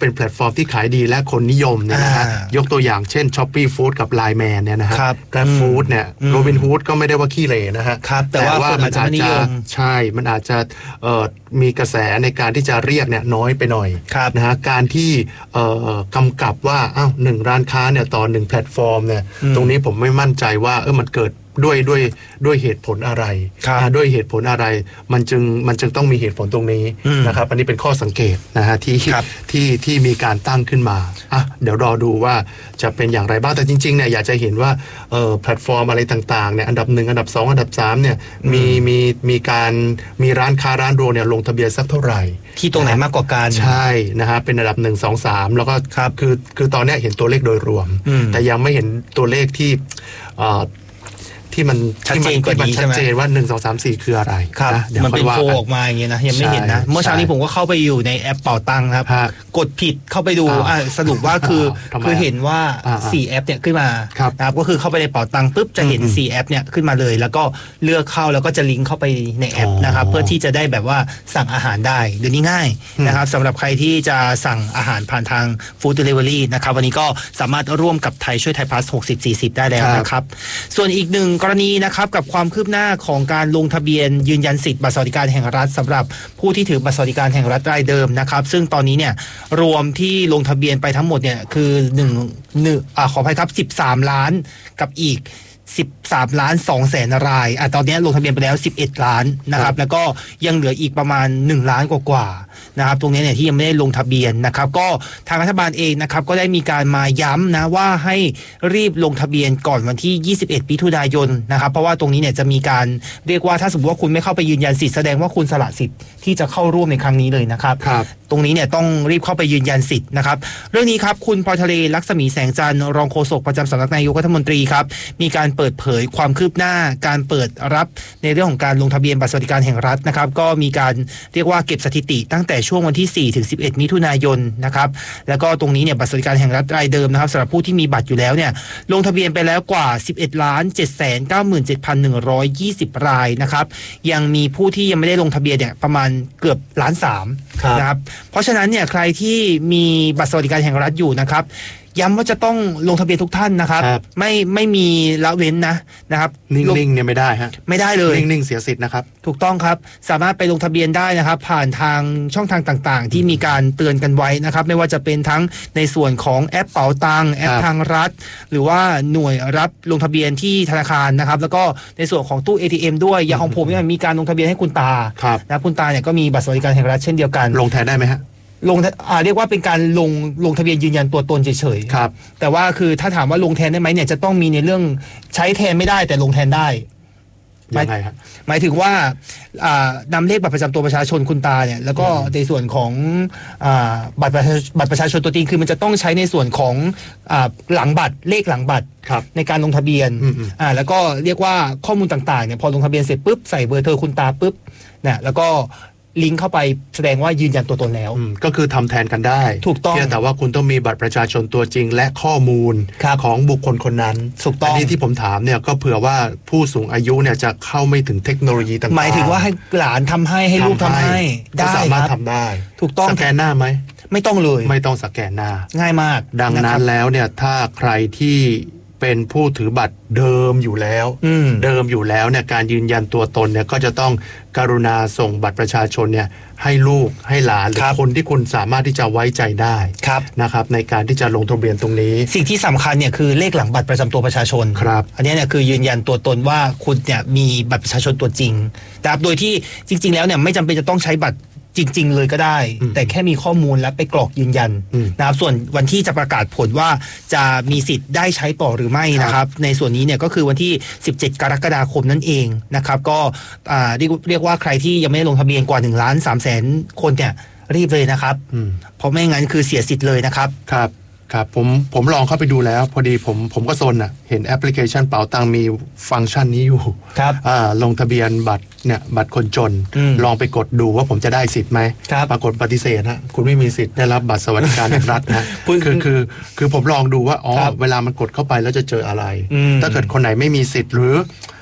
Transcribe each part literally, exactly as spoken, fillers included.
เป็นแพลตฟอร์มที่ขายดีและคนนิยมเนี่ยนะฮะยกตัวอย่างเช่น Shopee Food กับ ไลน์ แมน เนี่ยนะฮะ Grab Food เนี่ย Robinhood ก็ไม่ได้ว่าขี้เหร่นะฮะแต่ว่ามันอาจจะใช่มันอาจจะเอ่อมีกระแสในการที่จะเรียกเนี่ยน้อยไปหน่อยนะฮะการที่เอ่อกำกับว่าอ้าวหนึ่งร้านค้าเนี่ยต่อหนึ่งแพลตฟอร์มเนี่ยตรงนี้ผมไม่มั่นใจว่าเออมันเกิดด้วยด้วยด้วยเหตุผลอะไรด้วยเหตุผลอะไรมันจึงมันจึงต้องมีเหตุผลตรงนี้นะครับอันนี้เป็นข้อสังเกตนะฮะที่ที่ที่มีการตั้งขึ้นมาอ่ะเดี๋ยวรอดูว่าจะเป็นอย่างไรบ้างแต่จริงๆเนี่ยอยากจะเห็นว่าเอ่อแพลตฟอร์มอะไรต่างๆเนี่ยอันดับหนึ่งอันดับสองอันดับสามเนี่ยมีมีมีการมีร้านค้าร้านรวงเนี่ยลงทะเบียนสักเท่าไหร่ที่ตรงไหนมากกว่ากันใช่นะฮะเป็นอันดับหนึ่งสองสามแล้วก็คือคือตอนนี้เห็นตัวเลขโดยรวมแต่ยังไม่เห็นตัวเลขที่เอ่อที่มันชัดเจนกว่านี้ใช่ไหมชัดเจนว่าหนึ่ง สอง สาม สี่คืออะไรนะมันเป็นโฟออกมาอย่างเงี้ยนะยังไม่เห็นนะเมื่อเช้านี้ผมก็เข้าไปอยู่ในแอปเป่าตังค์ครับกดผิดเข้าไปดูสรุปว่าคือคือเห็นว่าสี่แอปเนี่ยขึ้นมานะครับก็คือเข้าไปในเป่าตังค์ปุ๊บจะเห็นสี่แอปเนี่ยขึ้นมาเลยแล้วก็เลือกเข้าแล้วก็จะลิงก์เข้าไปในแอปนะครับเพื่อที่จะได้แบบว่าสั่งอาหารได้เดี๋ยวนี้ง่ายนะครับสำหรับใครที่จะสั่งอาหารผ่านทางฟู้ดเดลิเวอรี่นะครับวันนี้ก็สามารถร่วมกับไทยช่วยไทยพลัสหกสิบ สี่สิบได้แล้วนะครับส่วนอีกหนึ่งกรณีนะครับกับความคืบหน้าของการลงทะเบียนยืนยันสิทธิ์บัตรสวัสดิการแห่งรัฐสำหรับผู้ที่ถือบัตรสวัสดิการแห่งรัฐรายเดิมนะครับซึ่งตอนนี้เนี่ยรวมที่ลงทะเบียนไปทั้งหมดเนี่ยคือหนึ่ง หนึ่งอ่าขออภัยครับสิบสามล้านกับอีกสิบสามล้านสองแสนรายอ่ะตอนนี้ลงทะเบียนไปแล้วสิบเอ็ดล้านนะครับแล้วก็ยังเหลืออีกประมาณหนึ่งล้านกว่าๆนะครับตรงนี้เนี่ยที่ยังไม่ได้ลงทะเบียนนะครับก็ทางรัฐบาลเองนะครับก็ได้มีการมาย้ำนะว่าให้รีบลงทะเบียนก่อนวันที่ยี่สิบเอ็ดมิถุนายนนะครับเพราะว่าตรงนี้เนี่ยจะมีการเรียกว่าถ้าสมมติว่าคุณไม่เข้าไปยืนยันสิทธิ์แสดงว่าคุณสละสิทธิ์ที่จะเข้าร่วมในครั้งนี้เลยนะครับตรงนี้เนี่ยต้องรีบเข้าไปยืนยันสิทธิ์นะครับเรื่องนี้ครับคุณพลอยทะเลลักษมีแสงจันทร์รองโฆษกประจำสำนักนายกรัฐมนตรีครับมีการเปิดเผยความคืบหน้าการเปิดรับในเรื่องของการลงทะเบียนบัตรสวัสดิการแห่งรัฐนะครับก็มีการเรียกว่าเก็บสถิติตั้งแต่ช่วงวันที่สี่ถึงสิบเอ็ดมิถุนายนนะครับแล้วก็ตรงนี้เนี่ยบัตรสวัสดิการแห่งรัฐรายเดิมนะครับสำหรับผู้ที่มีบัตรอยู่แล้วเนี่ยลงทะเบียนไปแล้วกว่า สิบเอ็ดล้านเจ็ดแสนเก้าหมื่นเจ็ดพันหนึ่งร้อยยี่สิบ รายนะครับยังมีผู้ที่ยังไม่ได้ลงทะเบียนเนี่ยประมาณเกือบล้านสามนะครับเพราะฉะนั้นเนี่ยใครที่มีบัตรสวัสดิการแห่งรัฐอยู่นะครับย้ำว่าจะต้องลงทะเบียนทุกท่านนะครับไม่ไม่มีละเว้นนะนะครับนิ่งๆเนี่ยไม่ได้ฮะไม่ได้เลยนิ่งๆเสียสิทธิ์นะครับถูกต้องครับสามารถไปลงทะเบียนได้นะครับผ่านทางช่องทางต่างๆที่มีการเตือนกันไว้นะครับไม่ว่าจะเป็นทั้งในส่วนของแอปเป๋าตังแอปทางรัฐหรือว่าหน่วยรับลงทะเบียนที่ธนาคารนะครับแล้วก็ในส่วนของตู้ เอ ที เอ็ม ด้วยอย่างของผมเนี่ยมีการลงทะเบียนให้คุณตานะคุณตาเนี่ยก็มีบัตรสวัสดิการแห่งรัฐเช่นเดียวกันลงแทนได้ไหมฮะลงอ่าเรียกว่าเป็นการลงลงทะเบียนยืนยันตัวตนเฉยๆครับแต่ว่าคือถ้าถามว่าลงแทนได้ไหมเนี่ยจะต้องมีในเรื่องใช้แทนไม่ได้แต่ลงแทนได้ยังไงครับหมายถึงว่าอ่านำเลขบัตรประจำตัวประชาชนคุณตาเนี่ยแล้วก็ในส่วนของอ่าบัตรบัตรประชาชนตัวจริงคือมันจะต้องใช้ในส่วนของอ่าหลังบัตรเลขหลังบัตรในการลงทะเบียนอ่าแล้วก็เรียกว่าข้อมูลต่างๆเนี่ยพอลงทะเบียนเสร็จปุ๊บใส่เบอร์โทรคุณตาปุ๊บเนี่ยแล้วก็ลิงก์เข้าไปแสดงว่ายืนยันตัวตนแล้วก็คือทำแทนกันได้ถูกต้องแต่ว่าคุณต้องมีบัตรประชาชนตัวจริงและข้อมูลของบุคคลคนนั้นถูกต้องอันนี้ที่ผมถามเนี่ยก็เผื่อว่าผู้สูงอายุเนี่ยจะเข้าไม่ถึงเทคโนโลยีต่างๆหมายถึงว่าให้หลานทำให้ให้ลูกทำให้ได้สามารถทำได้ถูกต้องสแกนหน้าไหมไม่ต้องเลยไม่ต้องสแกนหน้าง่ายมากดังนั้นแล้วเนี่ยถ้าใครที่เป็นผู้ถือบัตรเดิมอยู่แล้วเดิมอยู่แล้วเนี่ยการยืนยันตัวตนเนี่ยก็จะต้องกรุณาส่งบัตรประชาชนเนี่ยให้ลูกให้หลานหรือคนที่คุณสามารถที่จะไว้ใจได้นะครับในการที่จะลงทะเบียนตรงนี้สิ่งที่สำคัญเนี่ยคือเลขหลังบัตรประจำตัวประชาชนครับอันนี้เนี่ยคือยืนยันตัวตนว่าคุณเนี่ยมีบัตรประชาชนตัวจริงนะครับโดยที่จริงๆแล้วเนี่ยไม่จำเป็นจะต้องใช้บัตรจริงๆเลยก็ได้แต่แค่มีข้อมูลและไปกรอกยืนยันนะครับส่วนวันที่จะประกาศผลว่าจะมีสิทธิ์ได้ใช้ต่อหรือไม่นะครับในส่วนนี้เนี่ยก็คือวันที่สิบเจ็ดกรกฎาคมนั่นเองนะครับก็เรียกเรียกว่าใครที่ยังไม่ได้ลงทะเบียนกว่าหนึ่งล้านสามแสนคนเนี่ยรีบเลยนะครับเพราะไม่งั้นคือเสียสิทธิ์เลยนะครับครับครับผมผมลองเข้าไปดูแล้วพอดีผมผมก็ซนอ่ะเห็นแอปพลิเคชันเป๋าตังมีฟังก์ชันนี้อยู่ครับอ่าลงทะเบียนบัตรเนี่ยบัตรคนจนลองไปกดดูว่าผมจะได้สิทธิ์ไหมปรากฏปฏิเสธฮะคุณไม่มีสิทธิ์ได้รับบัตรสวัสดิการแห่งรัฐนะคือคือคือผมลองดูว่าอ๋อเวลามันกดเข้าไปแล้วจะเจออะไรถ้าเกิดคนไหนไม่มีสิทธิ์หรือ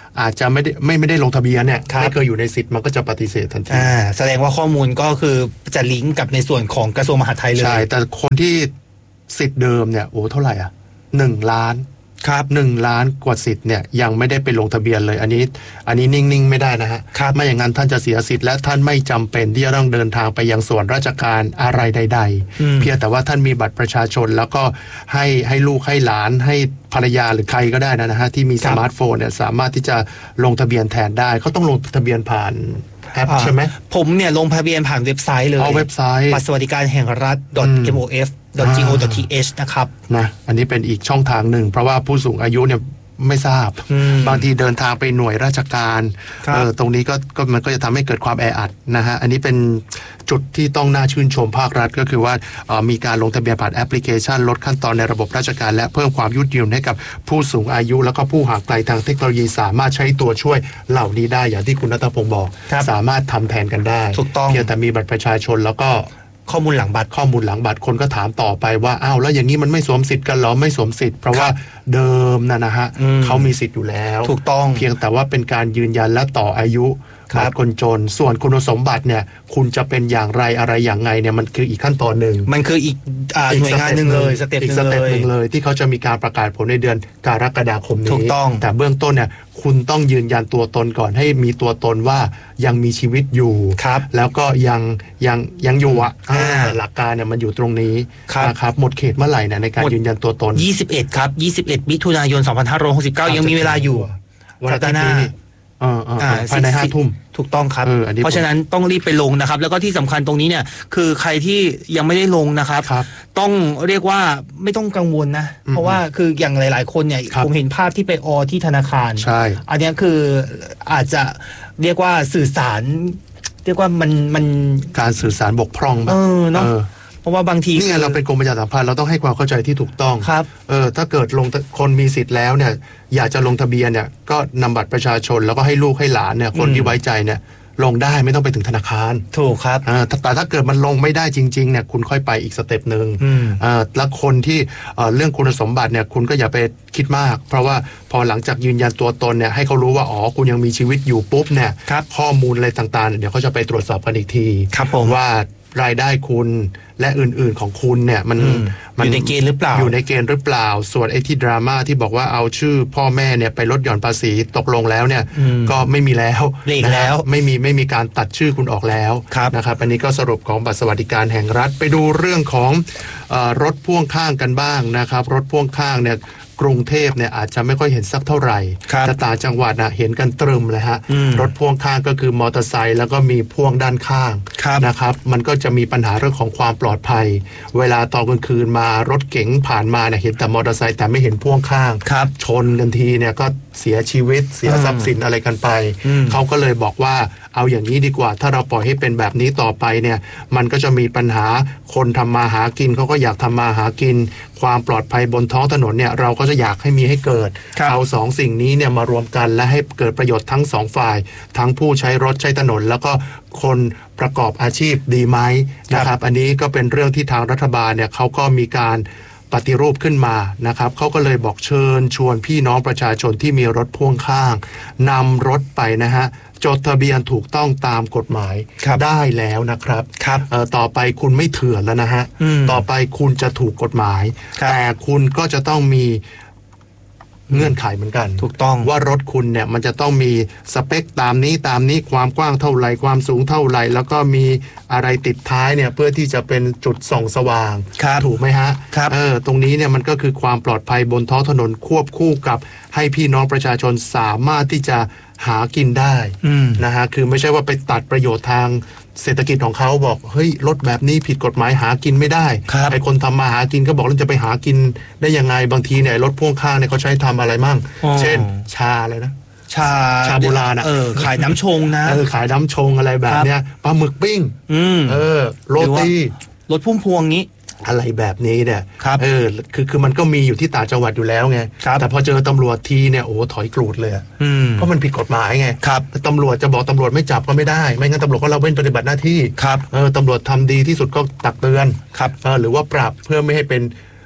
อาจจะไม่ได้ไม่ไม่ได้ลงทะเบียนเนี่ยไม่เคยอยู่ในสิทธิ์มันก็จะปฏิเสธทันทีอ่าแสดงว่าข้อมูลก็คือจะลิงก์กับในส่วนของกระทรวงมหาดไทยเลยใช่แต่คนที่สิทธิ์เดิมเนี่ยโอ้เท่าไหร่อ่ะหนึ่งล้านครับหนึ่งล้านกว่าสิทธิ์เนี่ยยังไม่ได้ไปลงทะเบียนเลยอันนี้อันนี้นิ่งๆไม่ได้นะฮะไม่อย่างนั้นท่านจะเสียสิทธิ์และท่านไม่จำเป็นที่จะต้องเดินทางไปยังส่วนราชการอะไรใดๆเพียงแต่ว่าท่านมีบัตรประชาชนแล้วก็ให้ให้ลูกให้หลานให้ภรรยาหรือใครก็ได้นะฮะที่มีสมาร์ทโฟนเนี่ยสามารถที่จะลงทะเบียนแทนได้เขาต้องลงทะเบียนผ่านแอปใช่ไหมผมเนี่ยลงทะเบียนผ่านเว็บไซต์เลยเอาเว็บไซต์บัตรสวัสดิการแห่งรัฐ .mof .go.th นะครับนะอันนี้เป็นอีกช่องทางหนึ่งเพราะว่าผู้สูงอายุเนี่ยไม่ทราบบางทีเดินทางไปหน่วยราชการเออตรงนี้ก็ก็มันก็จะทำให้เกิดความแออัดนะฮะอันนี้เป็นจุดที่ต้องน่าชื่นชมภาครัฐก็คือว่ามีการลงทะเบียนผ่านแอปพลิเคชันลดขั้นตอนในระบบราชการและเพิ่มความยืดหยุ่นให้กับผู้สูงอายุแล้วก็ผู้ห่างไกลทางเทคโนโลยีสามารถใช้ตัวช่วยเหล่านี้ได้อย่างที่คุณณัฐพงศ์บอกสามารถทำแทนกันได้ถูกต้องเพียงแต่มีบัตรประชาชนแล้วก็ข้อมูลหลังบัตรข้อมูลหลังบัตรคนก็ถามต่อไปว่าอ้าวแล้วอย่างนี้มันไม่สวมสิทธิ์กันหรอไม่สวมสิทธิ์เพราะว่าเดิมนะนะฮะเขามีสิทธิ์อยู่แล้วถูกต้องเพียงแต่ว่าเป็นการยืนยันและต่ออายุบัตรคนจนส่วนคุณสมบัติเนี่ยคุณจะเป็นอย่างไรอะไรอย่างไงเนี่ยมันคืออีกขั้นตอนหนึ่งมันคืออีกหน่วยงานหนึ่งเลยสเต็ปหนึ่งเลยที่เขาจะมีการประกาศผลในเดือนกรกฎาคมนี้ถูกต้องแต่เบื้องต้นเนี่ยคุณต้องยืนยันตัวตนก่อนให้มีตัวตนว่ายังมีชีวิตอยู่แล้วก็ยังยังยังอยู่อ่ะหลักการเนี่ยมันอยู่ตรงนี้นะครับหมดเขตเมื่อไหร่เนี่ยในการยืนยันตัวตนยี่สิบเอ็ดครับยี่สิบเอ็ดมิถุนายนสองพันห้าร้อยหกสิบเก้ายังมีเวลาอยู่วันอาทิตย์นี้ภายในห้าทุ่มถูกต้องครับเพราะฉะนั้นต้องรีบไปลงนะครับแล้วก็ที่สำคัญตรงนี้เนี่ยคือใครที่ยังไม่ได้ลงนะครับต้องเรียกว่าไม่ต้องกังวลนะเพราะว่าคืออย่างหลายๆคนเนี่ยผมเห็นภาพที่ไปออที่ธนาคารใช่อันนี้คืออาจจะเรียกว่าสื่อสารเรียกว่ามันมันการสื่อสารบกพร่องเออเนาะเพราะว่าบางทีนี่ไงเราเป็นกรมประชาสัมพันธ์เราต้องให้ความเข้าใจที่ถูกต้องครับเออถ้าเกิดลงคนมีสิทธิ์แล้วเนี่ยอยากจะลงทะเบียนเนี่ยก็นำบัตรประชาชนแล้วก็ให้ลูกให้หลานเนี่ยคนที่ไว้ใจเนี่ยลงได้ไม่ต้องไปถึงธนาคารถูกครับแต่ถ้าเกิดมันลงไม่ได้จริงๆเนี่ยคุณค่อยไปอีกสเต็ปหนึ่งแล้วคนที่เรื่องคุณสมบัติเนี่ยคุณก็อย่าไปคิดมากเพราะว่าพอหลังจากยืนยันตัวตนเนี่ยให้เขารู้ว่าอ๋อคุณยังมีชีวิตอยู่ปุ๊บเนี่ยข้อมูลอะไรต่างๆเดี๋ยวเขาจะไปตรวจสอบกันอีกทีว่ารายได้คุณและอื่นๆของคุณเนี่ยมันมันอยู่ในเกณฑ์หรือเปล่าอยู่ในเกณฑ์หรือเปล่าส่วนไอ้ที่ดราม่าที่บอกว่าเอาชื่อพ่อแม่เนี่ยไปลดหย่อนภาษีตกลงแล้วเนี่ยก็ไม่มีแล้วแล้วไม่มีไม่มีการตัดชื่อคุณออกแล้วนะครับอันนี้ก็สรุปของบัตรสวัสดิการแห่งรัฐไปดูเรื่องของเอ่อรถพ่วงข้างกันบ้างนะครับรถพ่วงข้างเนี่ยกรุงเทพเนี่ยอาจจะไม่ค่อยเห็นสักเท่าไหร่แต่ต่างจังหวัดนะเห็นกันตรึมเลยฮะรถพ่วงข้างก็คือมอเตอร์ไซค์แล้วก็มีพ่วงด้านข้างนะครับมันก็จะมีปัญหาเรื่องของความปลอดภัยเวลาตอนกลางคืนมารถเก๋งผ่านมาเนี่ยเห็นแต่มอเตอร์ไซค์แต่ไม่เห็นพ่วงข้างชนกันทีเนี่ยก็เสียชีวิตเสียทรัพย์สินอะไรกันไปเขาก็เลยบอกว่าเอาอย่างนี้ดีกว่าถ้าเราปล่อยให้เป็นแบบนี้ต่อไปเนี่ยมันก็จะมีปัญหาคนทำมาหากินเขาก็อยากทำมาหากินความปลอดภัยบนท้องถนนเนี่ยเราก็จะอยากให้มีให้เกิดเอาสองสิ่งนี้เนี่ยมารวมกันและให้เกิดประโยชน์ทั้งสองฝ่ายทั้งผู้ใช้รถใช้ถนนแล้วก็คนประกอบอาชีพดีไหมนะครับอันนี้ก็เป็นเรื่องที่ทางรัฐบาลเนี่ยเขาก็มีการปฏิรูปขึ้นมานะครับเขาก็เลยบอกเชิญชวนพี่น้องประชาชนที่มีรถพ่วงข้างนำรถไปนะฮะจดทะเบียนถูกต้องตามกฎหมายได้แล้วนะครับครับต่อไปคุณไม่เถื่อนแล้วนะฮะต่อไปคุณจะถูกกฎหมายแต่คุณก็จะต้องมีเงื่อนไขเหมือนกันถูกต้องว่ารถคุณเนี่ยมันจะต้องมีสเปคตามนี้ตามนี้ความกว้างเท่าไหร่ความสูงเท่าไหร่แล้วก็มีอะไรติดท้ายเนี่ยเพื่อที่จะเป็นจุดส่องสว่างถูกไหมฮะเออตรงนี้เนี่ยมันก็คือความปลอดภัยบนท้องถนนควบคู่กับให้พี่น้องประชาชนสามารถที่จะหากินได้นะฮะคือไม่ใช่ว่าไปตัดประโยชน์ทางเศรษฐกิจของเขาบอกเฮ้ยรถแบบนี้ผิดกฎหมายหากินไม่ได้ไอ้คนทำมาหากินก็บอกแล้วจะไปหากินได้ยังไงบางทีเนี่ยรถพ่วงข้างเนี่ยเขาใช้ทำอะไรมั่งเช่นชาอะไรนะชาชาโบราณอ่ะเออขายน้ำชงนะเออขายน้ำชงอะไรแบบเนี้ยปลาหมึกปิ้งเออโรตีรถพุ่มพวงนี้อะไรแบบนี้เนี่ยเออคือคือมันก็มีอยู่ที่ต่างจังหวัดอยู่แล้วไงแต่พอเจอตำรวจทีเนี่ยโอ้ถอยกรูดเลยเพราะมันผิดกฎหมายไงตำรวจจะบอกตำรวจไม่จับก็ไม่ได้ไม่งั้นตำรวจก็ละเว้นปฏิบัติหน้าที่เออตำรวจทำดีที่สุดก็ตักเตือนเออหรือว่าปรับเพื่อไม่ให้เป็น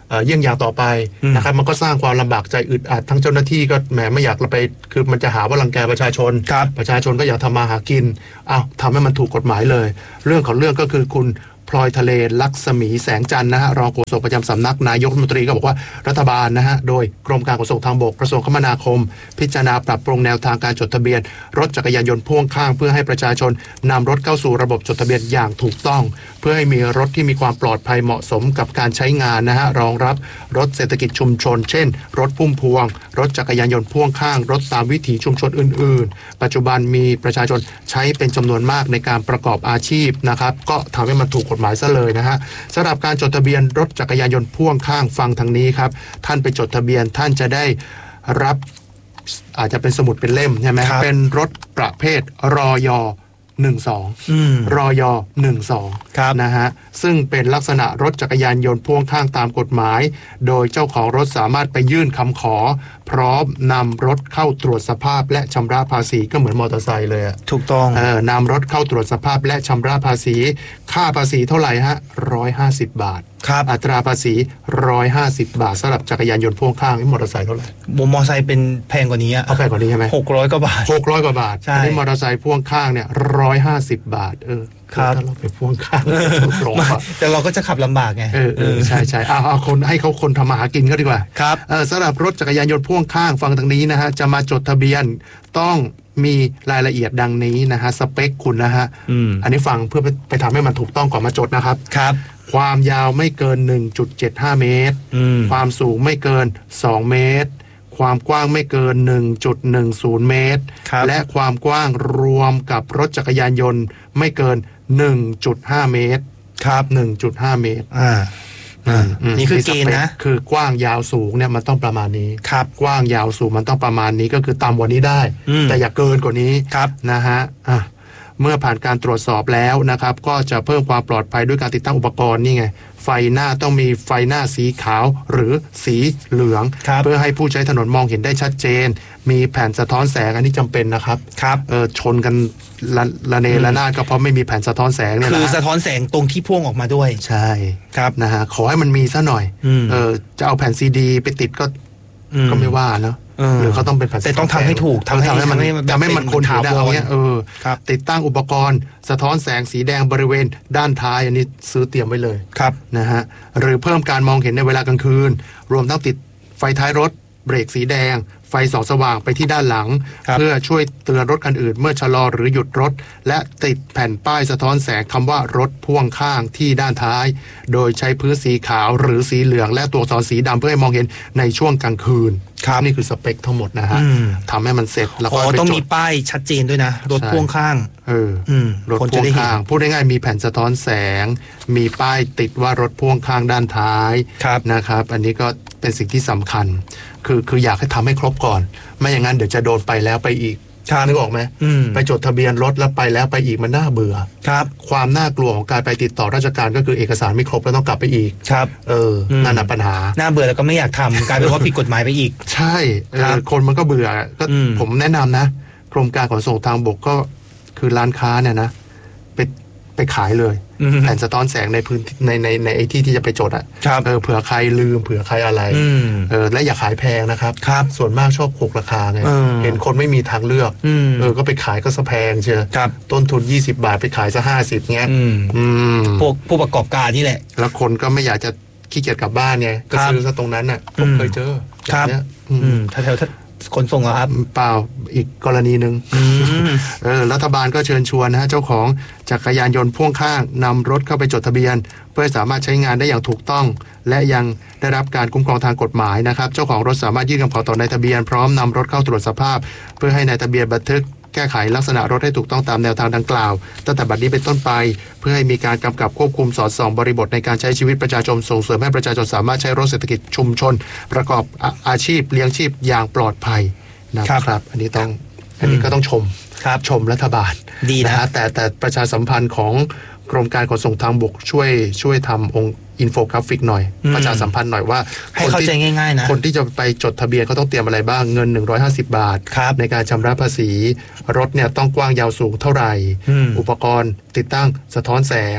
เยี่ยงอย่างต่อไปนะครับมันก็สร้างความลำบากใจอึดอัดทั้งเจ้าหน้าที่ก็แหมไม่อยากไปคือมันจะหาว่ารังแกประชาชนประชาชนก็อยากทำมาหากินอ้าวทำให้มันถูกกฎหมายเลยเรื่องของเรื่องก็คือคุณพลอยทะเลลักษมีแสงจันทร์นะฮะรองโฆษกประจำสำนักนายกรัฐมนตรีก็บอกว่ารัฐบาลนะฮะโดยกรมการขนส่งทางบกกระทรวงคมนาคมพิจารณาปรับปรุงแนวทางการจดทะเบียนรถจักรยานยนต์พ่วงข้างเพื่อให้ประชาชนนำรถเข้าสู่ระบบจดทะเบียนอย่างถูกต้องเพื่อให้มีรถที่มีความปลอดภัยเหมาะสมกับการใช้งานนะฮะรองรับรถเศรษฐกิจชุมชนเช่นรถพุ่มพวงรถจักรยานยนต์พ่วงข้างรถตามวิถีชุมชนอื่นๆปัจจุบันมีประชาชนใช้เป็นจำนวนมากในการประกอบอาชีพนะครับก็ทำให้มันถูกกฎหมายซะเลยนะฮะสำหรับการจดทะเบียนรถจักรยานยนต์พ่วงข้างฟังทางนี้ครับท่านไปจดทะเบียนท่านจะได้รับอาจจะเป็นสมุดเป็นเล่มใช่ไหมเป็นรถประเภทรอยหนึ่งสองรอยหนึ่งสองนะฮะซึ่งเป็นลักษณะรถจักรยานยนต์พ่วงข้างตามกฎหมายโดยเจ้าของรถสามารถไปยื่นคำขอพร้อมนำรถเข้าตรวจสภาพและชำระภาษีก็เหมือนมอเตอร์ไซค์เลยถูกต้องเออนำรถเข้าตรวจสภาพและชำระภาษีค่าภาษีเท่าไหร่ฮะร้อยห้าสิบบาทครับอัตราภาษีร้อยห้าสิบบาทสำหรับจักรยานยนต์พ่วงข้างนี่มอเตอร์ไซค์เท่าไหร่มอเตอร์ไซค์เป็นแพงกว่านี้อ่ะเอาแพงกว่านี้ใช่ไหมหกร้อยกว่าบาทหกร้อยกว่าบาทอันนี้มอเตอร์ไซค์พ่วงข้างเนี่ยร้อยห้าสิบบาทเออครับถ้าเราไปพ่วงข้างแต่เราก็จะขับลำบากไงเออเออใช่ใช่เอาเอาคนให้เขาคนทำมาหากินเขาดีกว่าครับเออสำหรับรถจักรยานยนต์พ่วงข้างฟังทางนี้นะฮะจะมาจดทะเบียนต้องมีรายละเอียดดังนี้นะฮะสเปคคุณนะฮะอันนี้ฟังเพื่อไปทำให้มันถูกต้องก่อนมาจดนะครับครับความยาวไม่เกิน หนึ่งจุดเจ็ดห้า เมตรความสูงไม่เกินสองเมตรความกว้างไม่เกิน หนึ่งจุดหนึ่งศูนย์ เมตรและความกว้างรวมกับรถจักรยานยนต์ไม่เกิน หนึ่งจุดห้า เมตรครับหนึ่งจุดห้า เมตรอ่านี่คือเกณฑ์นะคือกว้างยาวสูงเนี่ยมันต้องประมาณนี้ครับกว้างยาวสูงมันต้องประมาณนี้ก็คือต่ำกว่านี้ได้แต่อย่าเกินกว่านี้ครับนะฮะอ่ะเมื่อผ่านการตรวจสอบแล้วนะครับก็จะเพิ่มความปลอดภัยด้วยการติดตั้งอุปกรณ์นี่ไงไฟหน้าต้องมีไฟหน้าสีขาวหรือสีเหลืองเพื่อให้ผู้ใช้ถนนมองเห็นได้ชัดเจนมีแผ่นสะท้อนแสงอันนี้จำเป็นนะครับครับเออชนกันละละเนระนาดก็เพราะไม่มีแผ่นสะท้อนแสงเนี่ยคือสะท้อนแสงตรงที่พ่วงออกมาด้วยใช่ครับนะฮะขอให้มันมีซะหน่อยเออจะเอาแผ่นซีดีไปติดก็ก็ไม่ว่าเนาะหรือเขาต้องเป็นแผ่นแต่ต้องทำให้ถูกทำให้มันทำให้มันคนถือได้เอาเนี้ยเออติดตั้งอุปกรณ์สะท้อนแสงสีแดงบริเวณด้านท้ายอันนี้ซื้อเตรียมไว้เลยครับนะฮะหรือเพิ่มการมองเห็นในเวลากลางคืนรวมทั้งติดไฟท้ายรถเบรกสีแดงไฟส่องสว่างไปที่ด้านหลังเพื่อช่วยเตือนรถคันอื่นเมื่อชะลอหรือหยุดรถและติดแผ่นป้ายสะท้อนแสงคำว่ารถพ่วงข้างที่ด้านท้ายโดยใช้พื้นสีขาวหรือสีเหลืองและตัวอักษรสีดำเพื่อให้มองเห็นในช่วงกลางคืนนี่คือสเปคทั้งหมดนะฮะทำให้มันเสร็จแล้วก็ต้องมีป้ายชัดเจนด้วยนะรถพ่วงข้างเออรถพ่วงข้างพูดง่ายๆมีแผ่นสะท้อนแสงมีป้ายติดว่ารถพ่วงข้างด้านท้ายนะครับอันนี้ก็เป็นสิ่งที่สำคัญคือคืออยากให้ทำให้ครบก่อนไม่อย่างนั้นเดี๋ยวจะโดนไปแล้วไปอีกนึกออกไหมไปจดทะเบียนรถแล้วไปแล้วไปอีกมันน่าเบื่อครับความน่ากลัวของการไปติดต่อราชการก็คือเอกสารไม่ครบแล้วต้องกลับไปอีกครับเออนั่นแหละปัญหาน่าเบื่อแล้วก็ไม่อยากทำกลายเป็นว่าผิดกฎหมายไปอีกใช่คนมันก็เบื่อก็ผมแนะนำนะกรมการขนส่งทางบกก็คือร้านค้าเนี่ยนะไปไปขายเลยแผ่นสะท้อนแสงในพื้นในในในไอ้ที่ที่จะไปจดอ่ะเออเผื่อใครลืมเผื่อใครอะไรเออและอย่าขายแพงนะครับครับส่วนมากชอบหกราคาไงเห็นคนไม่มีทางเลือกเออก็ไปขายก็สะแพงเชียวต้นทุนยี่สิบบาทไปขายซะห้าสิบเงี้ยพวกผู้ประกอบการนี่แหละแล้วคนก็ไม่อยากจะขี้เกียจกลับบ้านไงก็ซื้อซะตรงนั้นอ่ะผมเคยเจอครับแถวขนส่งเหรอครับเปล่าอีกกรณีหนึ่งเออรัฐบาลก็เชิญชวนนะฮะเจ้าของจักรยานยนต์พ่วงข้างนำรถเข้าไปจดทะเบียนเพื่อสามารถใช้งานได้อย่างถูกต้องและยังได้รับการคุ้มครองทางกฎหมายนะครับเจ้าของรถสามารถยื่นคำขอต่อนายทะเบียนพร้อมนำรถเข้าตรวจสภาพเพื่อให้นายทะเบียนบันทึกแก้ไขลักษณะรถให้ถูกต้องตามแนวทางดังกล่าวตั้งแต่บัดนี้เป็นต้นไปเพื่อให้มีการกำกับควบคุมสอดส่องบริบทในการใช้ชีวิตประชาชนส่งเสริมให้ประชาชนสามารถใช้รถเศรษฐกิจชุมชนประกอบอาชีพเลี้ยงชีพอย่างปลอดภัยนะครับอันนี้ต้องอันนี้ก็ต้องชมชมรัฐบาลดีนะฮะแต่แต่ประชาสัมพันธ์ของกรมการขนส่งทางบกช่วยช่วยทำองค์อินโฟกราฟิกหน่อยประชาสัมพันธ์หน่อยว่าให้เข้าใจง่ายๆนะคนที่จะไปจดทะเบียนเขาต้องเตรียมอะไรบ้างเงินหนึ่งร้อยห้าสิบบาทในการชำระภาษีรถเนี่ยต้องกว้างยาวสูงเท่าไหร่อุปกรณ์ติดตั้งสะท้อนแสง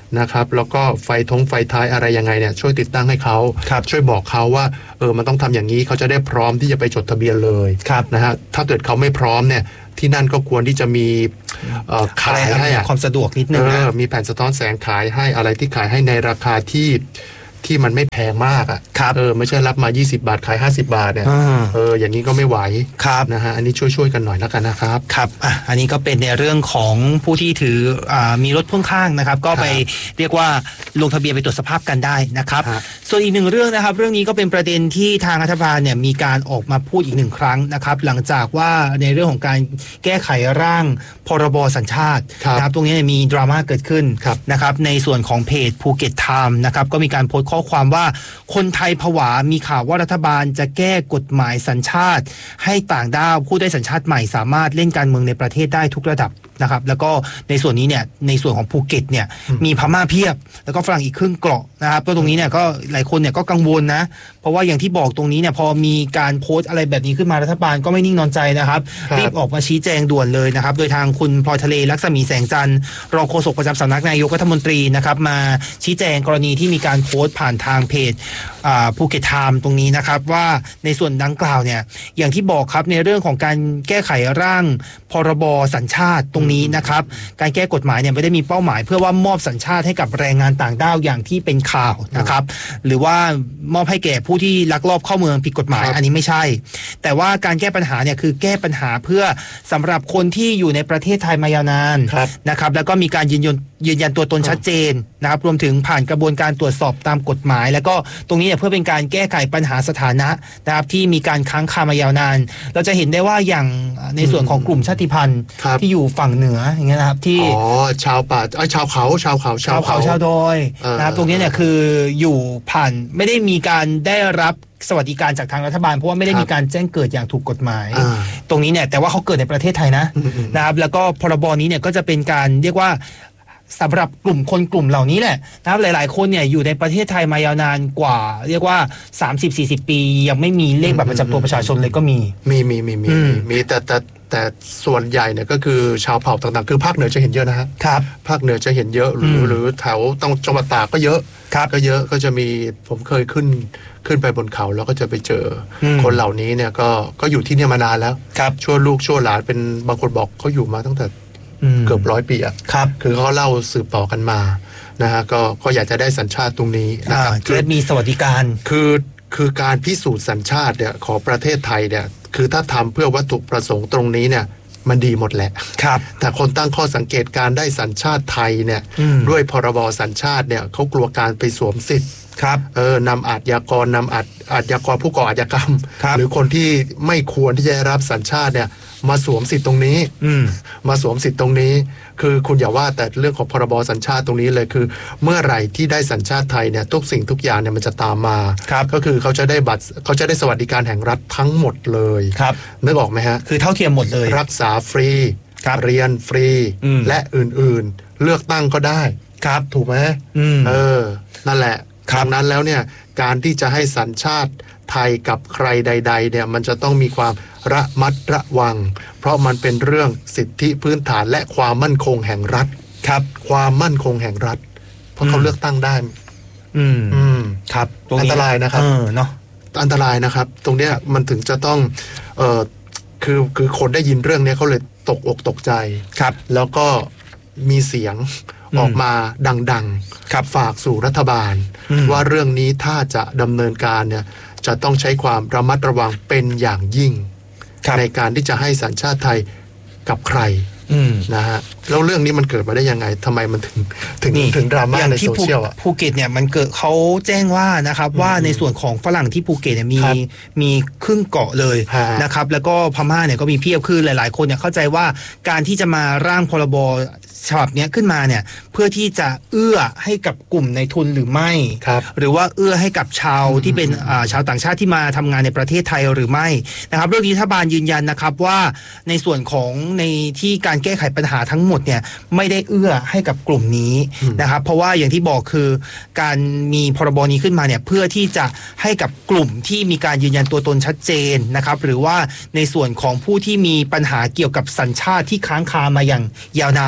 นะครับแล้วก็ไฟท้องไฟท้ายอะไรยังไงเนี่ยช่วยติดตั้งให้เขาช่วยบอกเขาว่าเออมันต้องทำอย่างนี้เขาจะได้พร้อมที่จะไปจดทะเบียนเลยนะฮะถ้าเกิดเขาไม่พร้อมเนี่ยที่นั่นก็ควรที่จะมีขายให้ความสะดวกนิดนึงนะมีแผ่นสะท้อนแสงขายให้อะไรที่ขายให้ในราคาที่ที่มันไม่แพงมากอ่ะเออไม่ใช่รับมายี่สิบบาทขายห้าสิบบาทเนี่ยเอออย่างนี้ก็ไม่ไหวนะฮะอันนี้ช่วยๆกันหน่อยแล้วกันนะครับครับอ่ะอันนี้ก็เป็นในเรื่องของผู้ที่ถืออ่ามีรถพ่วงข้างนะครับก็ไปเรียกว่าลงทะเบียนไปตรวจสภาพกันได้นะครับส่วนอีกหนึ่งเรื่องนะครับเรื่องนี้ก็เป็นประเด็นที่ทางรัฐบาลเนี่ยมีการออกมาพูดอีกหนึ่งครั้งนะครับหลังจากว่าในเรื่องของการแก้ไขร่างพรบสัญชาตินะครับตรงนี้มีดราม่าเกิดขึ้นนะครับในส่วนของเพจภูเก็ตไทม์นะครับก็มีการโพสต์ข้อความว่าคนไทยผวามีข่าวว่ารัฐบาลจะแก้กฎหมายสัญชาติให้ต่างด้าวผู้ได้สัญชาติใหม่สามารถเล่นการเมืองในประเทศได้ทุกระดับนะครับแล้วก็ในส่วนนี้เนี่ยในส่วนของภูเก็ตเนี่ยมีพม่าเพียบแล้วก็ฝรั่งอีกครึ่งเกราะนะครับก็ตรงนี้เนี่ยก็หลายคนเนี่ยก็กังวลนะเพราะว่าอย่างที่บอกตรงนี้เนี่ยพอมีการโพสต์อะไรแบบนี้ขึ้นมารัฐบาลก็ไม่นิ่งนอนใจนะครับรีบออกมาชี้แจงด่วนเลยนะครับโดยทางคุณพลอยทะเลลักษมีแสงจันทร์รองโฆษกประจำสำนักนายกรัฐมนตรีนะครับมาชี้แจงกรณีที่มีการโพสต์ผ่านทางเพจภูเก็ตไทม์ตรงนี้นะครับว่าในส่วนดังกล่าวเนี่ยอย่างที่บอกครับในเรื่องของการแก้ไขร่างพรบสัญชาติตรงนี้นะครับการแก้กฎหมายเนี่ยไม่ได้มีเป้าหมายเพื่อว่ามอบสัญชาติให้กับแรงงานต่างด้าวอย่างที่เป็นข่าวนะครับหรือว่ามอบให้แก่ผู้ที่ลักลอบเข้าเมืองผิดกฎหมายอันนี้ไม่ใช่แต่ว่าการแก้ปัญหาเนี่ยคือแก้ปัญหาเพื่อสำหรับคนที่อยู่ในประเทศไทยมายาวนานนะครับแล้วก็มีการยืนยันยืนยันตัวตนชัดเจนนะครับรวมถึงผ่านกระบวนการตรวจสอบตามกฎหมายแล้วก็ตรงนี้เนี่ยเพื่อเป็นการแก้ไขปัญหาสถานะนะครับที่มีการค้างคามายาวนานเราจะเห็นได้ว่าอย่างในส่วนของกลุ่มชาติพันธุ์ที่อยู่ฝั่งเหนืออย่างเงี้ยนะครับที่อ๋อชาวป่าไอ้ชาวเขาชาวเขาชาวเขาชาวดอยนะครับตรงนี้เนี่ยคืออยู่ผ่านไม่ได้มีการได้รับสวัสดิการจากทางรัฐบาลเพราะว่าไม่ได้มีการแจ้งเกิดอย่างถูกกฎหมายตรงนี้เนี่ยแต่ว่าเขาเกิดในประเทศไทยนะนะครับแล้วก็พรบนี้เนี่ยก็จะเป็นการเรียกว่าสำหรับกลุ่มคนกลุ่มเหล่านี้แหละนะครับหลายๆคนเนี่ยอยู่ในประเทศไทยมายาวนานกว่าเรียกว่า สามสิบสี่สิบ ปียังไม่มีเลขบัตรประจำตัวประชาชนเลยก็มีมีมีมีมีมีแต่แต่แต่ส่วนใหญ่เนี่ยก็คือชาวเผ่าต่างๆคือภาคเหนือจะเห็นเยอะนะฮะครับภาคเหนือจะเห็นเยอะหรือหรือแถวต้องจังหวัดตากก็เยอะก็เยอะก็จะมีผมเคยขึ้นขึ้นไปบนเขาแล้วก็จะไปเจอคนเหล่านี้เนี่ยก็ก็อยู่ที่นี่มานานแล้วชั่วลูกชั่วหลานเป็นบางคนบอกเขาอยู่มาตั้งแต่เกือบร้อยปีอ่ะครับคือเขาเล่าสืบต่อกันมานะฮะก็ก็อยากจะได้สัญชาติตรงนี้นะครับคือมีสวัสดิการคือคือการพิสูจน์สัญชาติเนี่ยของประเทศไทยเนี่ยคือถ้าทำเพื่อวัตถุประสงค์ตรงนี้เนี่ยมันดีหมดแหละครับแต่คนตั้งข้อสังเกตการได้สัญชาติไทยเนี่ยด้วยพรบสัญชาติเนี่ยเขากลัวการไปสวมสิทธิ์ครับเออนำอาชญากรนำอาชอาชญากรผู้ก่ออาชญากรรมหรือคนที่ไม่ควรที่จะได้รับสัญชาติเนี่ยมาสวมสิทธิ์ตรงนี้มาสวมสิทธิ์ตรงนี้คือคุณอย่าว่าแต่เรื่องของพรบสัญชาติตรงนี้เลยคือเมื่อไหร่ที่ได้สัญชาติไทยเนี่ยทุกสิ่งทุกอย่างเนี่ยมันจะตามมาก็คือเขาจะได้บัตรเขาจะได้สวัสดิการแห่งรัฐทั้งหมดเลยครับนึกออกไหมฮะคือเท่าเทียมหมดเลยรักษาฟรีเรียนฟรีและอื่นๆเลือกตั้งก็ได้ครับถูกไหมเออนั่นแหละดังนั้นแล้วเนี่ยการที่จะให้สัญชาติไทยกับใครใดๆเนี่ยมันจะต้องมีความระมัดระวังเพราะมันเป็นเรื่องสิทธิพื้นฐานและความมั่นคงแห่งรัฐครับความมั่นคงแห่งรัฐเพราะเขาเลือกตั้งได้อืมอืมครับอันตรายนะครับเออเนาะอันตรายนะครับตรงเนี้ยมันถึงจะต้องเอ่อคือคือคนได้ยินเรื่องนี้เขาเลยตกอกตกใจครับแล้วก็มีเสียงออกมาดังๆฝากสู่รัฐบาลว่าเรื่องนี้ถ้าจะดำเนินการเนี่ยจะต้องใช้ความระมัดระวังเป็นอย่างยิ่งในการที่จะให้สัญชาติไทยกับใครนะฮะแล้วเรื่องนี้มันเกิดมาได้ยังไงทำไมมันถึงถึงถึงดราม่าในโซเชียลอ่ะภูเก็ตเนี่ยมันเกิดเขาแจ้งว่านะครับว่าในส่วนของฝรั่งที่ภูเก็ตเนี่ยมีมีครึ่งเกาะเลยนะครับแล้วก็พม่าเนี่ยก็มีเพียบคือหลายๆคนเนี่ยเข้าใจว่าการที่จะมาร่างพรบฉบับนี้ขึ้นมาเนี่ยเพื่อที่จะเอื้อให้กับกลุ่มในทุนหรือไม่หรือว่าเอื้อให้กับชาวที่เป็นชาวต่างชาติที่มาทำงานในประเทศไทยหรือไม่นะครับเรื่องนี้รัฐบาลยืนยันนะครับว่าในส่วนของในที่การแก้ไขปัญหาทั้งหมดเนี่ยไม่ได้เอื้อให้กับกลุ่มนี้นะครับเพราะว่าอย่างที่บอกคือการมีพรบนี้ขึ้นมาเนี่ยเพื่อที่จะให้กับกลุ่มที่มีการยืนยันตัวตนชัดเจนนะครับหรือว่าในส่วนของผู้ที่มีปัญหาเกี่ยวกับสัญชาติที่ค้างคามาอย่างยาวนาน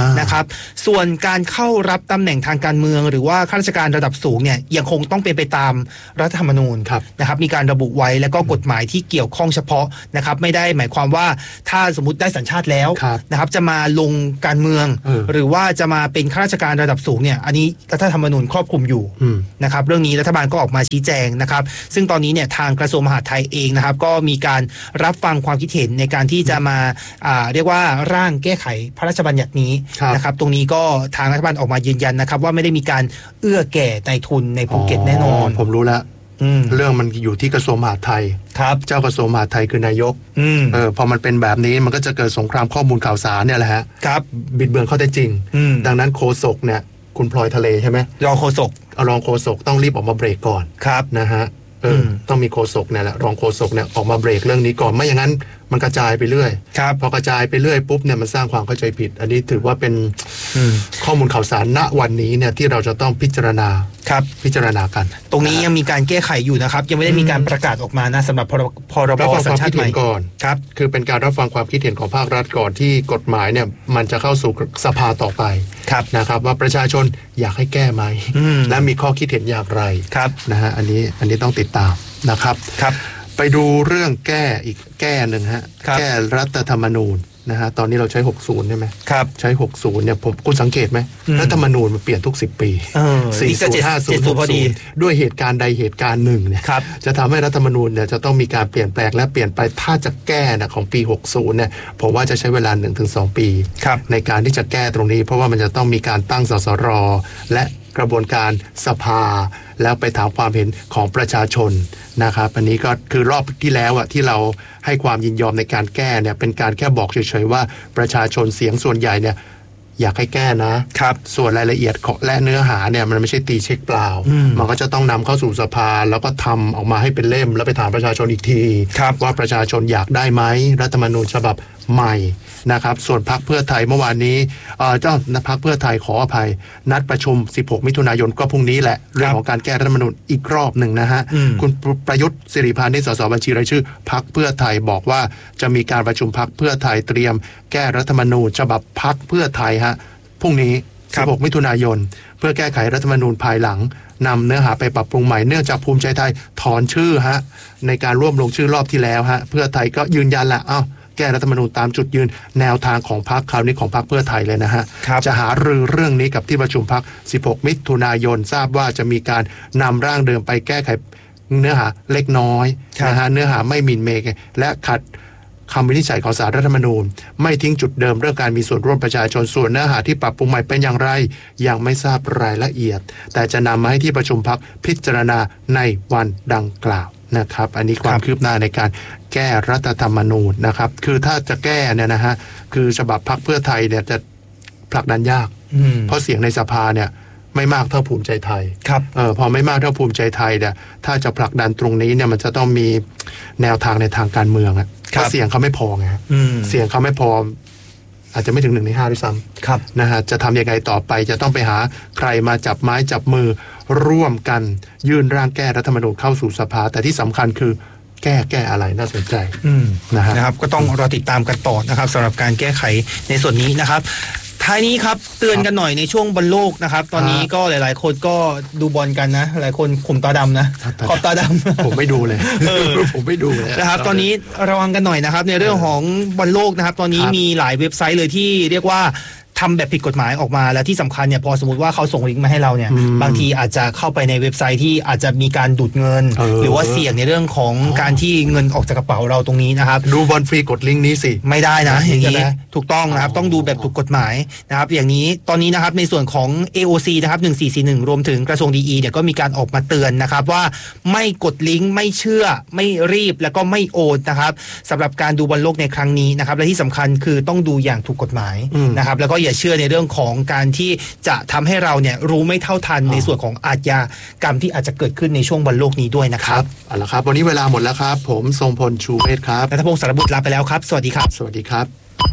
นะครับส่วนการเข้ารับตำแหน่งทางการเมืองหรือว่าข้าราชการระดับสูงเนี่ยยังคงต้องเป็นไปตามรัฐธรรมนูญนะครับมีการระบุไว้แล้วก็กฎหมายที่เกี่ยวข้องเฉพาะนะครับไม่ได้หมายความว่าถ้าสมมติได้สัญชาติแล้วนะครับจะมาลงการเมืองหรือว่าจะมาเป็นข้าราชการระดับสูงเนี่ยอันนี้รัฐธรรมนูญครอบคลุมอยู่นะครับเรื่องนี้รัฐบาลก็ออกมาชี้แจงนะครับซึ่งตอนนี้เนี่ยทางกระทรวงมหาดไทยเองนะครับก็มีการรับฟังความคิดเห็นในการที่จะมาเรียกว่าร่างแก้ไขพระราชบัญญัตินี้นะครับตรงนี้ก็ทางรัฐบาลออกมายืนยันนะครับว่าไม่ได้มีการเอื้อแก่นายทุนในภูเก็ตแน่นอนผมรู้แล้วเรื่องมันอยู่ที่กระทรวงมหาดไทยครับเจ้ากระทรวงมหาดไทยคือนายกเออพอมันเป็นแบบนี้มันก็จะเกิดสงครามข้อมูลข่าวสารเนี่ยแหละฮะครับบิดเบือนข้อเท็จจริงดังนั้นโฆษกเนี่ยคุณพลอยทะเลใช่ไหมรองโฆษกรองโฆษกต้องรีบออกมาเบรกก่อนครับนะฮะเออต้องมีโฆษกเนี่ยแหละรองโฆษกเนี่ยออกมาเบรกเรื่องนี้ก่อนไม่อย่างนั้นมันกระจายไปเรื่อยครับพอกระจายไปเรื่อยปุ๊บเนี่ยมันสร้างความเข้าใจผิดอันนี้ถือว่าเป็นข้อมูลข่าวสารณวันนี้เนี่ยที่เราจะต้องพิจารณาครับพิจารณากันตรงนี้ยังมีการแก้ไขอยู่นะครับยังไม่ได้มีการประกาศออกมานะสำหรับพรบสัญชาติใหม่ก่อนครับคือเป็นการรับฟังความคิดเห็นของภาครัฐก่อนที่กฎหมายเนี่ยมันจะเข้าสู่สภาต่อไปนะครับว่าประชาชนอยากให้แก้ไหมและมีข้อคิดเห็นอย่างไรนะฮะอันนี้อันนี้ต้องติดตามนะครับครับไปดูเรื่องแก้อีกแก้หนึ่งฮะแก้รัฐธรรมนูญนะฮะตอนนี้เราใช้หกสิบใช่ไหมครับใช้หกสิบเนี่ยผมคุณสังเกตไหมรัฐธรรมนูญมันเปลี่ยนทุกสิบปีสี่สิบ ห้าสิบ หกสิบด้วยเหตุการณ์ใดเหตุการณ์หนึ่งเนี่ยจะทำให้รัฐธรรมนูญเนี่ยจะต้องมีการเปลี่ยนแปลงและเปลี่ยนไปถ้าจะแก้นะของปีหกสิบเนี่ยผมว่าจะใช้เวลา หนึ่งถึงสอง ปีในการที่จะแก้ตรงนี้เพราะว่ามันจะต้องมีการตั้งสสรและกระบวนการสภาแล้วไปถามความเห็นของประชาชนนะครับอันนี้ก็คือรอบที่แล้วอะที่เราให้ความยินยอมในการแก้เนี่ยเป็นการแค่บอกเฉยๆว่าประชาชนเสียงส่วนใหญ่เนี่ยอยากให้แก้นะครับส่วนรายละเอียดและเนื้อหาเนี่ยมันไม่ใช่ตีเช็คเปล่ามันก็จะต้องนำเข้าสู่สภาแล้วก็ทำออกมาให้เป็นเล่มแล้วไปถามประชาชนอีกทีว่าประชาชนอยากได้ไหมรัฐธรรมนูญฉบับใหม่นะครับส่วนพรรคเพื่อไทยเมื่อวานนี้เจ้าพรรคเพื่อไทยขออภัยนัดประชุมสิบหกมิถุนายนก็พรุ่งนี้แหละเรื่องของการแก้รัฐธรรมนูญอีกรอบหนึ่งนะฮะคุณประยุทธ์สิริพานิชสสบัญชีรายชื่อพรรคเพื่อไทยบอกว่าจะมีการประชุมพรรคเพื่อไทยเตรียมแก้รัฐธรรมนูญฉบับพรรคเพื่อไทยฮะพรุ่งนี้สิบหกมิถุนายนเพื่อแก้ไขรัฐธรรมนูญภายหลังนำเนื้อหาไปปรับปรุงใหม่เนื่องจากภูมิใจไทยถอนชื่อฮะในการร่วมลงชื่อรอบที่แล้วฮะเพื่อไทยก็ยืนยันละอ้าวแก้รัฐธรรมนูญตามจุดยืนแนวทางของพรรคคราวนี้ของพรรคเพื่อไทยเลยนะฮะจะหารือเรื่องนี้กับที่ประชุมพรรคสิบหกมิถุนายนทราบว่าจะมีการนำร่างเดิมไปแก้ไขเนื้อหาเล็กน้อยนะฮะเนื้อหาไม่หมิ่นเมย์และขัดคำวินิจฉัยของศาลรัฐธรรมนูญไม่ทิ้งจุดเดิมเรื่องการมีส่วนร่วมประชาชนส่วนเนื้อหาที่ปรับปรุงใหม่เป็นอย่างไรยังไม่ทราบรายละเอียดแต่จะนำมาให้ที่ประชุมพรรคพิจารณาในวันดังกล่าวนะครับอันนี้ความคืบหน้าในการแก้รัฐธรรมนูญนะครับคือถ้าจะแก้เนี่ยนะฮะคือฉบับพรรคเพื่อไทยเนี่ยจะผลักดันยากเพราะเสียงในสภาเนี่ยไม่มากเท่าภูมิใจไทยครับเออพอไม่มากเท่าภูมิใจไทยเนี่ยถ้าจะผลักดันตรงนี้เนี่ยมันจะต้องมีแนวทางในทางการเมืองอะเพราะเสียงเขาไม่พอไงเสียงเขาไม่พออาจจะไม่ถึงหนึ่งในห้าด้วยซ้ำนะฮะจะทำยังไงต่อไปจะต้องไปหาใครมาจับไม้จับมือร่วมกันยื่นร่างแก้รัฐธรรมนูญเข้าสู่สภาแต่ที่สำคัญคือแก้แก้อะไรน่าสนใจนะครับก็ต้องรอติดตามกันต่อนะครับสำหรับการแก้ไขในส่วนนี้นะครับท้ายนี้ครับเตือนกันหน่อยในช่วงบอลโลกนะครับตอนนี้ก็หลายๆคนก็ดูบอลกันนะหลายคนขุมตาดำนะขอบตาดำผมไม่ดูเลยผมไม่ดูเลยนะครับตอนนี้ระวังกันหน่อยนะครับในเรื่องของบอลโลกนะครับตอนนี้มีหลายเว็บไซต์เลยที่เรียกว่าทำแบบผิดกฎหมายออกมาแล้วที่สำคัญเนี่ยพอสมมติว่าเขาส่งลิงก์มาให้เราเนี่ยบางทีอาจจะเข้าไปในเว็บไซต์ที่อาจจะมีการดูดเงินหรือว่าเสี่ยงในเรื่องของการที่เงินออกจากกระเป๋าเราตรงนี้นะครับดูบอลฟรีกดลิงก์นี้สิไม่ได้นะอย่างนี้ถูกต้องนะครับต้องดูแบบถูกกฎหมายนะครับอย่างนี้ตอนนี้นะครับในส่วนของ เอ โอ ซี นะครับหนึ่งสี่สี่หนึ่งรวมถึงกระทรวงดีอีเนี่ยก็มีการออกมาเตือนนะครับว่าไม่กดลิงก์ไม่เชื่อไม่รีบแล้วก็ไม่โอนนะครับสำหรับการดูบอลโลกในครั้งนี้นะครับและที่สำคัญคือต้องดูอย่างถูกกฎหมายนะครับแล้วก็อย่าเชื่อในเรื่องของการที่จะทำให้เราเนี่ยรู้ไม่เท่าทันในส่วนของอาชญากรรมที่อาจจะเกิดขึ้นในช่วงบอลโลกนี้ด้วยนะครับเอาละครับวันนี้เวลาหมดแล้วครับผมทรงพลชูเวชครับณัฐพงศ์สารบุตรลาไปแล้วครับสวัสดีครับสวัสดีครับ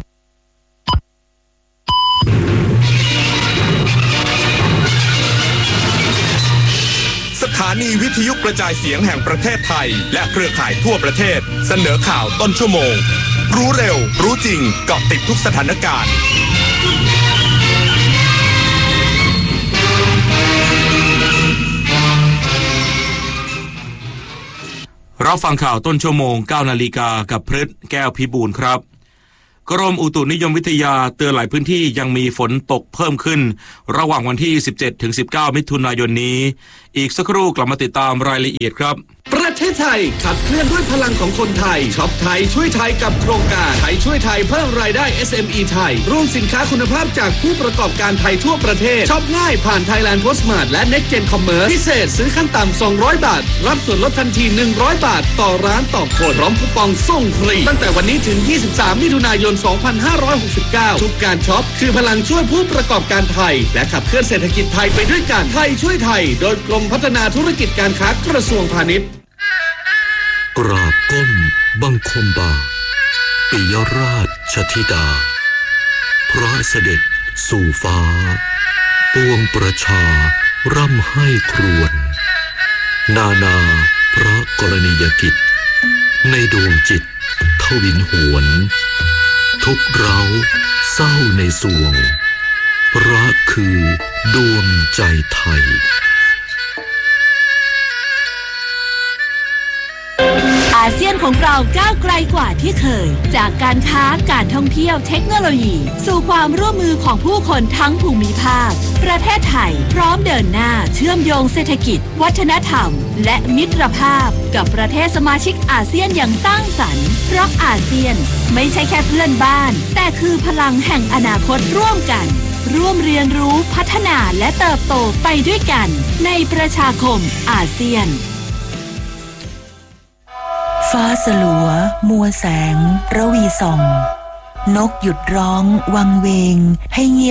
สถานีวิทยุกระจายเสียงแห่งประเทศไทยและเครือข่ายทั่วประเทศเสนอข่าวต้นชั่วโมงรู้เร็วรู้จริงเกาะติดทุกสถานการณ์รับฟังข่าวต้นชั่วโมง เก้านาฬิกากับพฤษแก้วพิบูลครับกรมอุตุนิยมวิทยาเตือนหลายพื้นที่ยังมีฝนตกเพิ่มขึ้นระหว่างวันที่ สิบเจ็ดถึงสิบเก้า มิถุนายนนี้อีกสักครู่กลับมาติดตามรายละเอียดครับประเทศไทยขับเคลื่อนด้วยพลังของคนไทยช็อปไทยช่วยไทยกับโครงการไทยช่วยไทยเพิ่มรายได้ เอส เอ็ม อี ไทยร่วมสินค้าคุณภาพจากผู้ประกอบการไทยทั่วประเทศช็อปง่ายผ่าน Thailand Postmart และ Next Gen Commerce พิเศษซื้อขั้นต่ำสองร้อยบาทรับส่วนลดทันทีหนึ่งร้อยบาทต่อร้านต่อคนพร้อมคูปองส่งฟรีตั้งแต่วันนี้ถึงยี่สิบสามมิถุนายนสองพันห้าร้อยหกสิบเก้าทุกการช็อปคือพลังช่วยผู้ประกอบการไทยและขับเคลื่อนเศรษฐกิจไทยไปด้วยกันไทยช่วยไทยโดยกรมพัฒนาธุรกิจการค้ากระทรวงพาณิชย์กราบก้มบังคมบาทปิยราชธิดาพระเสด็จสู่ฟ้าปวงประชาร่ำให้ครวญนานาพระกรณียกิจในดวงจิตทวินหวนทุกเร้าเศร้าในสวงรักคือดวงใจไทยอาเซียนของเราก้าวไกลกว่าที่เคยจากการค้าการท่องเที่ยวเทคโนโลยีสู่ความร่วมมือของผู้คนทั้งภูมิภาคประเทศไทยพร้อมเดินหน้าเชื่อมโยงเศรษฐกิจวัฒนธรรมและมิตรภาพกับประเทศสมาชิกอาเซียนอย่างสร้างสรรค์เพราะอาเซียนไม่ใช่แค่เพื่อนบ้านแต่คือพลังแห่งอนาคตร่วมกันร่วมเรียนรู้พัฒนาและเติบโตไปด้วยกันในประชาคมอาเซียนฟ้าสลัวมัวแสงระวีส่องนกหยุดร้องวังเวงให้เงียบ